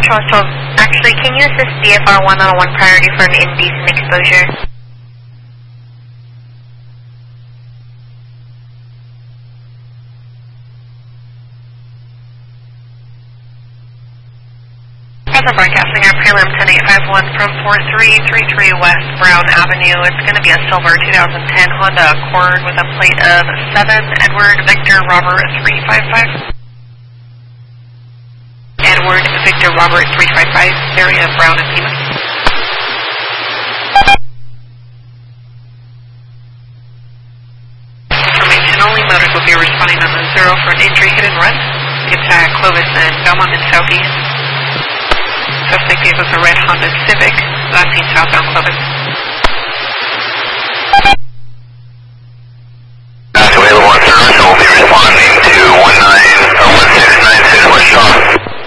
So, actually, can you assist DFR 1 on a 1 priority for an indecent exposure? Present broadcasting our prelim 10851 from 4333 West Brown Avenue. It's going to be a silver 2010 Honda Accord with a plate of 7 Edward Victor Robert 355. Edward Victor Robert 355, area Brown and Pima. Information only, motors will be responding on the 0 for an injury hit and run. Contact Clovis and Belmont and Southeast. Suspect vehicles a red Honda Civic, last seen southbound Clovis.